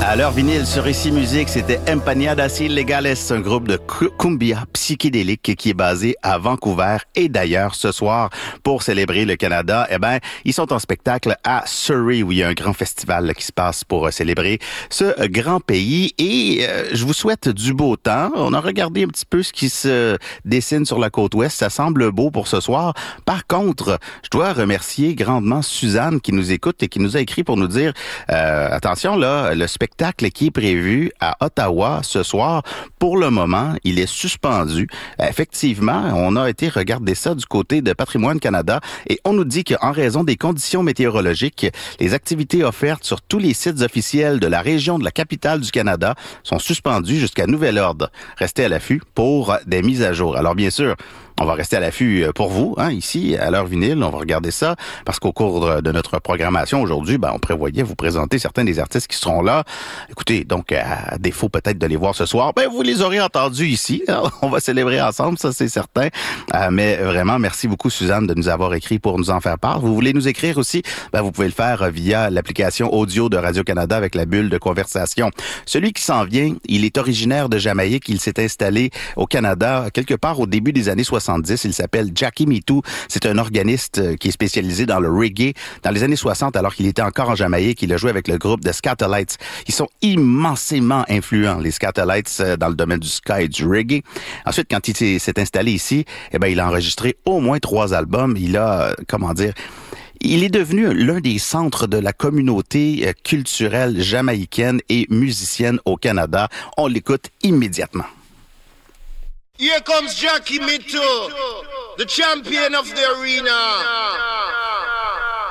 À l'heure vinyle sur Ici Musique, c'était Empanadas Ilegales, un groupe de cumbia psychédélique qui est basé à Vancouver. Et d'ailleurs, ce soir, pour célébrer le Canada, ils sont en spectacle à Surrey, où il y a un grand festival qui se passe pour célébrer ce grand pays. Et je vous souhaite du beau temps. On a regardé un petit peu ce qui se dessine sur la côte ouest. Ça semble beau pour ce soir. Par contre, je dois remercier grandement Suzanne qui nous écoute et qui nous a écrit pour nous dire attention là, le spectacle qui est prévu à Ottawa ce soir, pour le moment, il est suspendu. Effectivement, on a été regarder ça du côté de Patrimoine Canada et on nous dit qu'en raison des conditions météorologiques, les activités offertes sur tous les sites officiels de la région de la capitale du Canada sont suspendues jusqu'à nouvel ordre. Restez à l'affût pour des mises à jour. Alors bien sûr, on va rester à l'affût pour vous, ici, à l'heure vinyle. On va regarder ça parce qu'au cours de notre programmation aujourd'hui, on prévoyait vous présenter certains des artistes qui seront là. Écoutez, donc, à défaut peut-être de les voir ce soir, vous les aurez entendus ici. On va célébrer ensemble, ça c'est certain. Mais vraiment, merci beaucoup Suzanne de nous avoir écrit pour nous en faire part. Vous voulez nous écrire aussi? Vous pouvez le faire via l'application audio de Radio-Canada avec la bulle de conversation. Celui qui s'en vient, il est originaire de Jamaïque. Il s'est installé au Canada quelque part au début des années 70. Il s'appelle Jackie Me Too. C'est un organiste qui est spécialisé dans le reggae. Dans les années 60, alors qu'il était encore en Jamaïque, il a joué avec le groupe The Skatalites. Ils sont immensément influents, les Skatalites, dans le domaine du ska et du reggae. Ensuite, quand il s'est installé ici, il a enregistré au moins 3 albums. Il a, il est devenu l'un des centres de la communauté culturelle jamaïcaine et musicienne au Canada. On l'écoute immédiatement. Here comes Jackie Me Too, the champion of the arena.